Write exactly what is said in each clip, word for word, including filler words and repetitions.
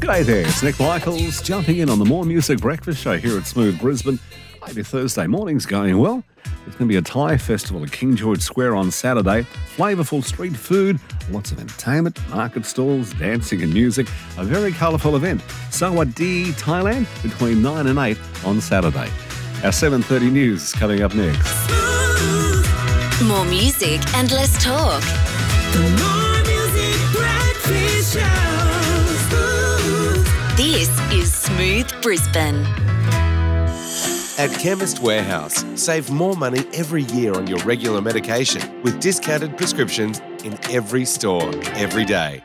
G'day there, it's Nick Michaels jumping in on the More Music Breakfast Show here at Smooth Brisbane. Hope your Thursday morning's going well. There's going to be a Thai festival at King George Square on Saturday. Flavourful street food, lots of entertainment, market stalls, dancing and music. A very colourful event. Sawadee, Thailand, between nine and eight on Saturday. Our seven thirty news is coming up next. More music and less talk. The More Music Breakfast Show. This is Smooth Brisbane. At Chemist Warehouse, save more money every year on your regular medication with discounted prescriptions in every store, every day.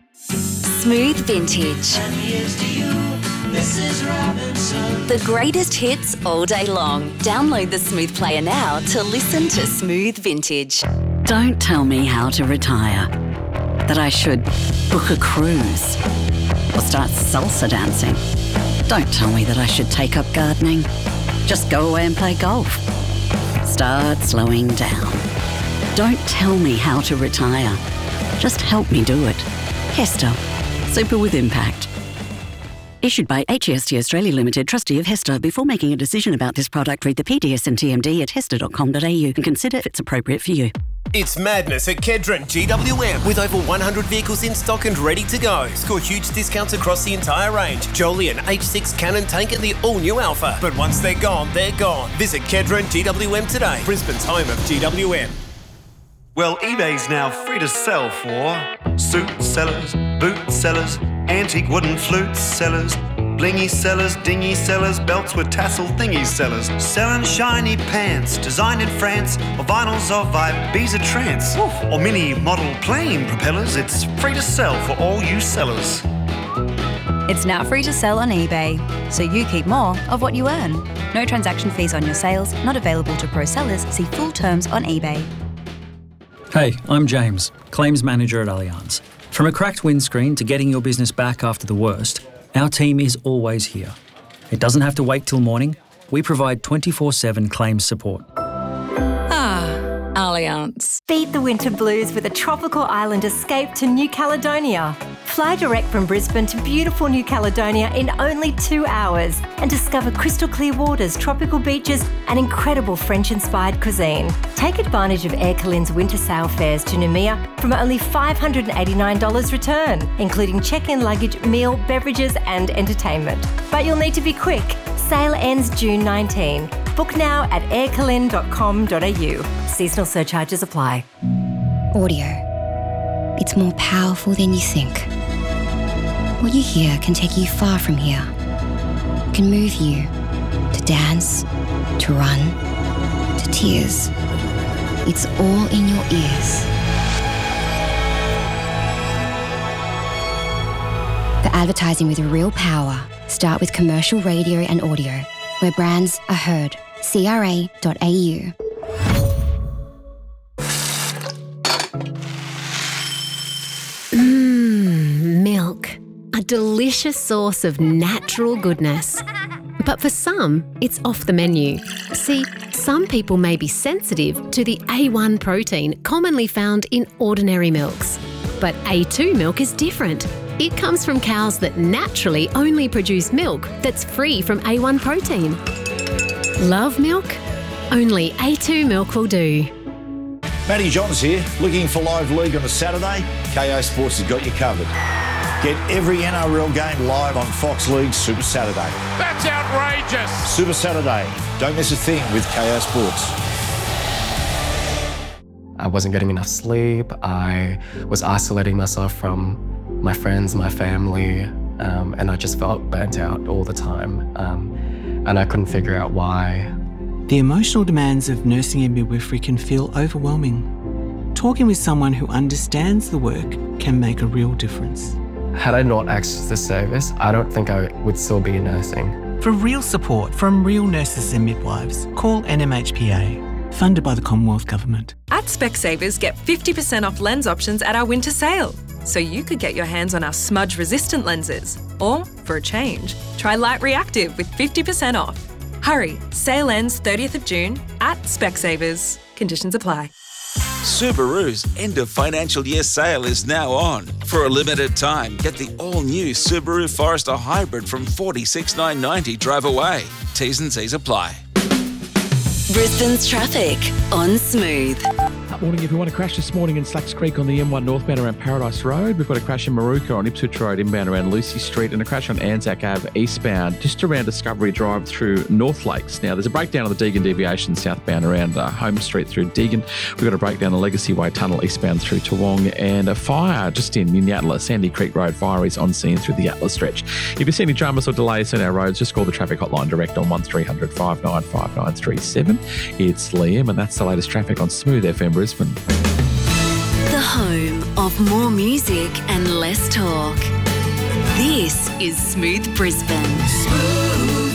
Smooth Vintage. And here's to you, Missus Robinson. The greatest hits all day long. Download the Smooth Player now to listen to Smooth Vintage. Don't tell me how to retire. That I should book a cruise or start salsa dancing. Don't tell me that I should take up gardening. Just go away and play golf. Start slowing down. Don't tell me how to retire. Just help me do it. Hester. Super with impact. Issued by H E S T Australia Limited, trustee of Hester. Before making a decision about this product, read the P D S and T M D at hester dot com dot a u and consider if it's appropriate for you. It's madness at Kedron G W M with over one hundred vehicles in stock and ready to go. Score huge discounts across the entire range. Jolie and H six Cannon Tank and the all-new Alpha. But once they're gone, they're gone. Visit Kedron G W M today, Brisbane's home of G W M. Well, eBay's now free to sell for suit sellers, boot sellers, antique wooden flute sellers, blingy sellers, dingy sellers, belts with tassel thingy sellers, selling shiny pants designed in France, or vinyls of Ibiza trance, or mini model plane propellers. It's free to sell for all you sellers. It's now free to sell on eBay, so you keep more of what you earn. No transaction fees on your sales, not available to pro sellers. See full terms on eBay. Hey, I'm James, Claims Manager at Allianz. From a cracked windscreen to getting your business back after the worst, our team is always here. It doesn't have to wait till morning. We provide twenty-four seven claims support. Ah, Allianz. Beat the winter blues with a tropical island escape to New Caledonia. Fly direct from Brisbane to beautiful New Caledonia in only two hours and discover crystal clear waters, tropical beaches and incredible French-inspired cuisine. Take advantage of Air Calin's winter sail fares to Noumea from only five hundred eighty-nine dollars return, including check-in luggage, meal, beverages and entertainment. But you'll need to be quick. Sale ends June nineteenth. Book now at air calin dot com dot a u. Seasonal surcharges apply. Audio. It's more powerful than you think. What you hear can take you far from here. Can move you to dance, to run, to tears. It's all in your ears. The advertising with real power. Start with commercial radio and audio, where brands are heard. C R A dot A U. Mmm, milk. A delicious source of natural goodness. But for some, it's off the menu. See, some people may be sensitive to the A one protein commonly found in ordinary milks. But A two milk is different. It comes from cows that naturally only produce milk that's free from A one protein. Love milk? Only A two milk will do. Matty Johns here. Looking for live league on a Saturday? K O Sports has got you covered. Get every N R L game live on Fox League Super Saturday. That's outrageous! Super Saturday. Don't miss a thing with K O Sports. I wasn't getting enough sleep. I was isolating myself from my friends, my family, um, and I just felt burnt out all the time. Um, and I couldn't figure out why. The emotional demands of nursing and midwifery can feel overwhelming. Talking with someone who understands the work can make a real difference. Had I not accessed this service, I don't think I would still be nursing. For real support from real nurses and midwives, call N M H P A, funded by the Commonwealth Government. At Specsavers, get fifty percent off lens options at our winter sale. So you could get your hands on our smudge-resistant lenses. Or, for a change, try Light Reactive with fifty percent off. Hurry, sale ends thirtieth of June at Specsavers. Conditions apply. Subaru's end of financial year sale is now on. For a limited time, get the all-new Subaru Forester Hybrid from forty-six thousand nine hundred ninety dollars drive away. T's and C's apply. Brisbane's traffic on Smooth. Morning everyone. A crash this morning in Slacks Creek on the M one northbound around Paradise Road. We've got a crash in Maruka on Ipswich Road inbound around Lucy Street, and a crash on Anzac Ave eastbound just around Discovery Drive through North Lakes. Now there's a breakdown of the Deagon deviation southbound around uh, Home Street through Deagon. We've got a breakdown of Legacy Way Tunnel eastbound through Toowong, and a fire just in, in Yatala. Sandy Creek Road fire is on scene through the Yatala stretch. If you see any dramas or delays on our roads, just call the traffic hotline direct on one three hundred, five nine five, nine three seven. It's Liam, and that's the latest traffic on Smooth F M Brisbane. The home of more music and less talk. This is Smooth Brisbane. Smooth.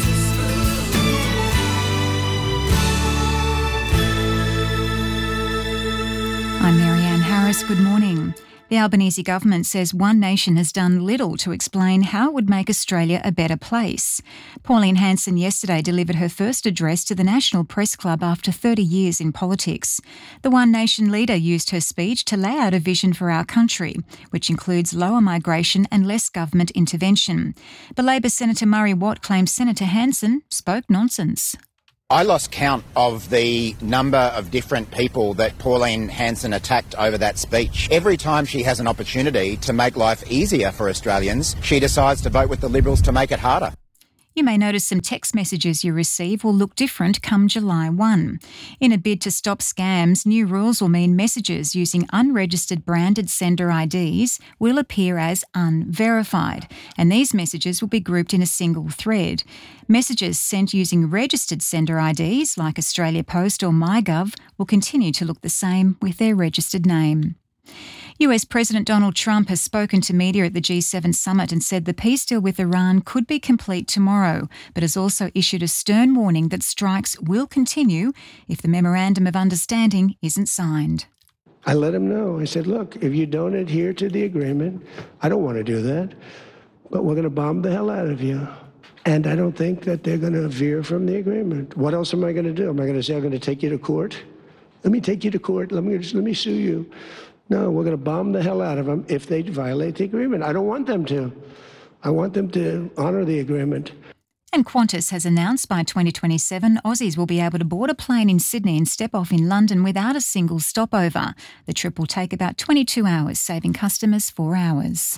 I'm Marianne Harris. Good morning. The Albanese government says One Nation has done little to explain how it would make Australia a better place. Pauline Hanson yesterday delivered her first address to the National Press Club after thirty years in politics. The One Nation leader used her speech to lay out a vision for our country, which includes lower migration and less government intervention. But Labor Senator Murray Watt claims Senator Hanson spoke nonsense. I lost count of the number of different people that Pauline Hanson attacked over that speech. Every time she has an opportunity to make life easier for Australians, she decides to vote with the Liberals to make it harder. You may notice some text messages you receive will look different come July first. In a bid to stop scams, new rules will mean messages using unregistered branded sender I Ds will appear as unverified, and these messages will be grouped in a single thread. Messages sent using registered sender I Ds like Australia Post or MyGov will continue to look the same with their registered name. U S President Donald Trump has spoken to media at the G seven summit and said the peace deal with Iran could be complete tomorrow, but has also issued a stern warning that strikes will continue if the Memorandum of Understanding isn't signed. I let him know. I said, look, if you don't adhere to the agreement, I don't want to do that, but we're going to bomb the hell out of you. And I don't think that they're going to veer from the agreement. What else am I going to do? Am I going to say I'm going to take you to court? Let me take you to court. Let me, just, let me sue you. No, we're going to bomb the hell out of them if they violate the agreement. I don't want them to. I want them to honour the agreement. And Qantas has announced by twenty twenty-seven, Aussies will be able to board a plane in Sydney and step off in London without a single stopover. The trip will take about twenty-two hours, saving customers four hours.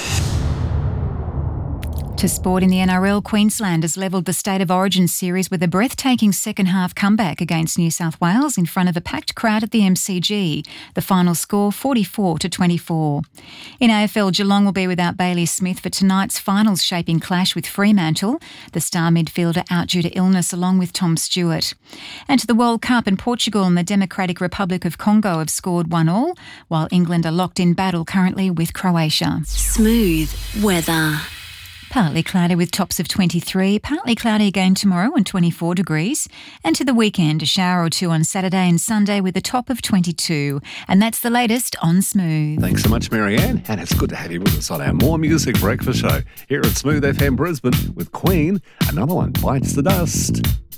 To sport in the N R L, Queensland has levelled the State of Origin series with a breathtaking second-half comeback against New South Wales in front of a packed crowd at the M C G. The final score, forty-four to twenty-four. In A F L, Geelong will be without Bailey Smith for tonight's finals-shaping clash with Fremantle. The star midfielder out due to illness along with Tom Stewart. And to the World Cup, and Portugal and the Democratic Republic of Congo have scored one all, while England are locked in battle currently with Croatia. Smooth weather. Partly cloudy with tops of twenty-three, partly cloudy again tomorrow and twenty-four degrees. And to the weekend, a shower or two on Saturday and Sunday with a top of twenty-two. And that's the latest on Smooth. Thanks so much, Marianne. And it's good to have you with us on our More Music Breakfast Show here at Smooth F M Brisbane with Queen. Another one bites the dust.